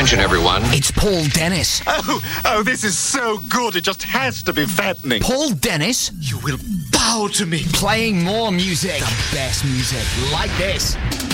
Attention, everyone. It's Paul Dennis. Oh, this is so good. It just has to be fattening. Paul Dennis. You will bow to me. Playing more music. The best music like this.